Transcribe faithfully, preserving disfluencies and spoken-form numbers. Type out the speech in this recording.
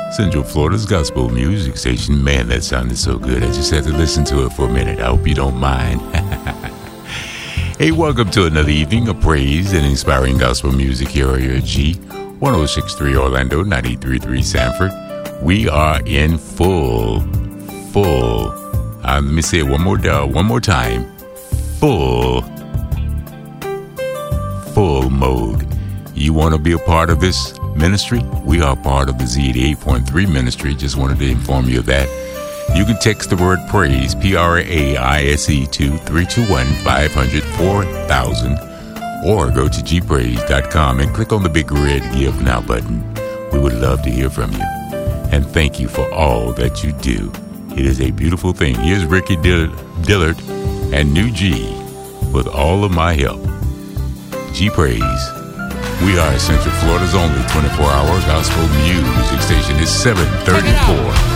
Central Florida's gospel music station. Man, that sounded so good. I just had to listen to it for a minute. I hope you don't mind. Hey, welcome to another evening of praise and inspiring gospel music here on your G. one oh six point three Orlando, ninety-three point three Sanford. We are in full, full, uh, let me say it one more, uh, one more time. Full, full mode. You want to be a part of this ministry? We are part of the Z eighty-eight point three ministry. Just wanted to inform you of that. You can text the word praise, P R A I S E, to three two one, five hundred, four thousand, or go to g praise dot com and click on the big red Give Now button. We would love to hear from you. And thank you for all that you do. It is a beautiful thing. Here's Ricky Dillard and New G with All of My Help. G Praise. We are Central Florida's only twenty-four hour gospel music station. It's seven thirty-four.